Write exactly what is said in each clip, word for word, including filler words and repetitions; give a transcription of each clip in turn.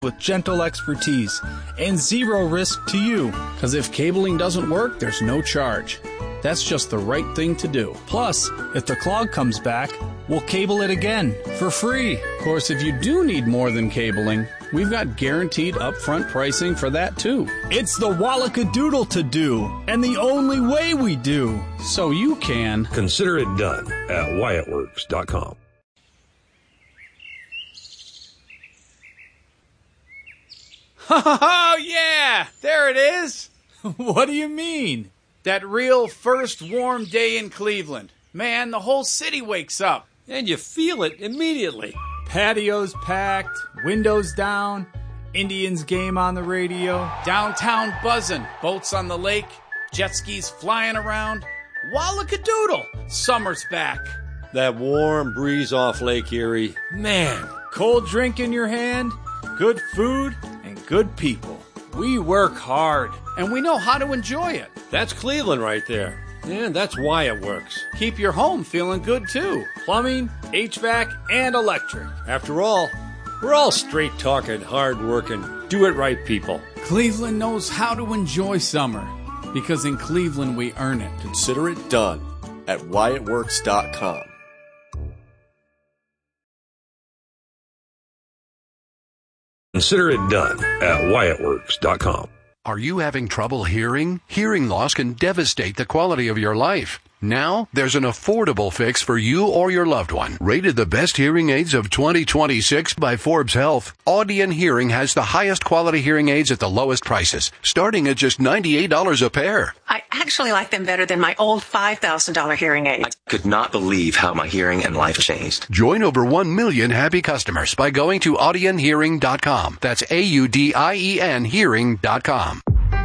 with gentle expertise and zero risk to you. Because if cabling doesn't work, there's no charge. That's just the right thing to do. Plus, if the clog comes back, we'll cable it again for free. Of course, if you do need more than cabling, we've got guaranteed upfront pricing for that too. It's the Wallakadoodle to do, and the only way we do. So you can consider it done at Wyatt Works dot com. Oh, yeah! There it is! What do you mean? That real first warm day in Cleveland. Man, the whole city wakes up. And you feel it immediately. Patios packed, windows down, Indians game on the radio, downtown buzzing, boats on the lake, jet skis flying around. Wallakadoodle! Summer's back. That warm breeze off Lake Erie. Man. Cold drink in your hand, good food, and good people. We work hard, and we know how to enjoy it. That's Cleveland right there. And that's why it works. Keep your home feeling good, too. Plumbing, H V A C, and electric. After all, we're all straight-talking, hard-working, do-it-right people. Cleveland knows how to enjoy summer, because in Cleveland we earn it. Consider it done at Wyatt Works dot com. Consider it done at Wyatt Works dot com. Are you having trouble hearing? Hearing loss can devastate the quality of your life. Now, there's an affordable fix for you or your loved one. Rated the best hearing aids of twenty twenty-six by Forbes Health, Audion Hearing has the highest quality hearing aids at the lowest prices, starting at just ninety-eight dollars a pair. I actually like them better than my old five thousand dollars hearing aid. I could not believe how my hearing and life changed. Join over one million happy customers by going to Audion Hearing dot com. That's A U D I E N Hearing dot com.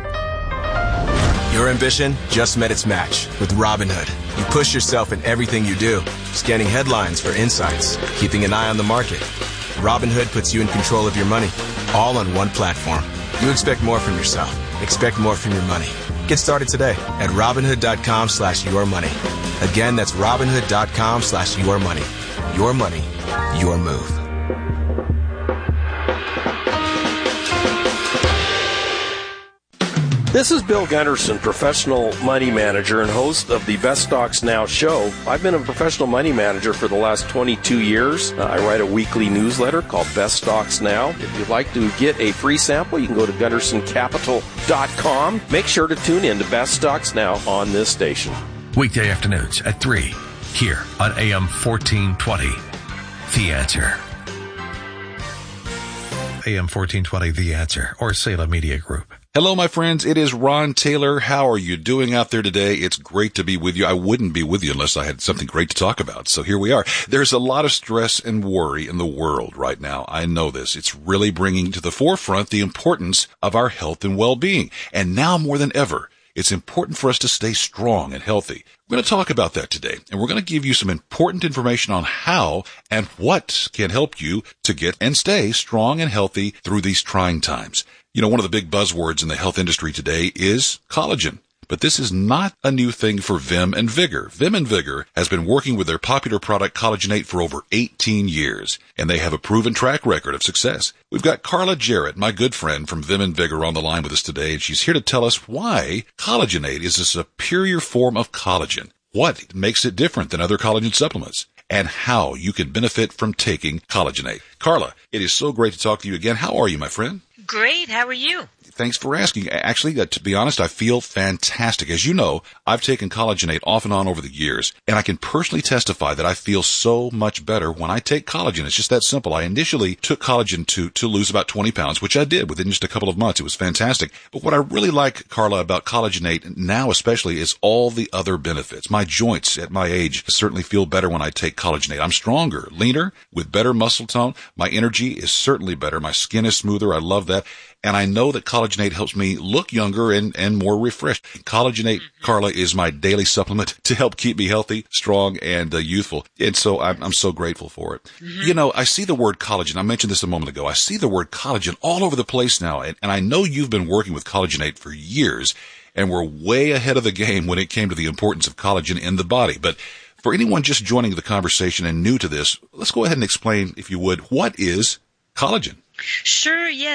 Your ambition just met its match with Robinhood. You push yourself in everything you do, scanning headlines for insights, keeping an eye on the market. Robinhood puts you in control of your money, all on one platform. You expect more from yourself. Expect more from your money. Get started today at Robinhood dot com slash your money. Again, that's Robinhood dot com slash your money. Your money, your move. This is Bill Gunderson, professional money manager and host of the Best Stocks Now show. I've been a professional money manager for the last twenty-two years. Uh, I write a weekly newsletter called Best Stocks Now. If you'd like to get a free sample, you can go to Gunderson Capital dot com. Make sure to tune in to Best Stocks Now on this station. Weekday afternoons at three, here on A M fourteen twenty. The Answer. A M fourteen twenty, The Answer, or Salem Media Group. Hello, my friends. It is Ron Taylor. How are you doing out there today? It's great to be with you. I wouldn't be with you unless I had something great to talk about. So here we are. There's a lot of stress and worry in the world right now. I know this. It's really bringing to the forefront the importance of our health and well-being. And now more than ever, it's important for us to stay strong and healthy. We're going to talk about that today, and we're going to give you some important information on how and what can help you to get and stay strong and healthy through these trying times. You know, one of the big buzzwords in the health industry today is collagen. But this is not a new thing for Vim and Vigor. Vim and Vigor has been working with their popular product Collagenate for over eighteen years, and they have a proven track record of success. We've got Carla Jarrett, my good friend from Vim and Vigor, on the line with us today, and she's here to tell us why Collagenate is a superior form of collagen, what makes it different than other collagen supplements, and how you can benefit from taking Collagenate. Carla, it is so great to talk to you again. How are you, my friend? Great. How are you? Thanks for asking. Actually, uh, to be honest, I feel fantastic. As you know, I've taken Collagenate off and on over the years, and I can personally testify that I feel so much better when I take collagen. It's just that simple. I initially took collagen to, to lose about twenty pounds, which I did within just a couple of months. It was fantastic. But what I really like, Carla, about Collagenate now especially is all the other benefits. My joints at my age certainly feel better when I take Collagenate. I'm stronger, leaner, with better muscle tone. My energy is certainly better. My skin is smoother. I love that. And I know that Collagenate helps me look younger and, and more refreshed. Collagenate, Carla, is my daily supplement to help keep me healthy, strong, and uh, youthful. And so I'm, I'm so grateful for it. Mm-hmm. You know, I see the word collagen. I mentioned this a moment ago. I see the word collagen all over the place now. And, and I know you've been working with Collagenate for years, and we're way ahead of the game when it came to the importance of collagen in the body. But for anyone just joining the conversation and new to this, let's go ahead and explain, if you would, what is collagen? Sure, yes.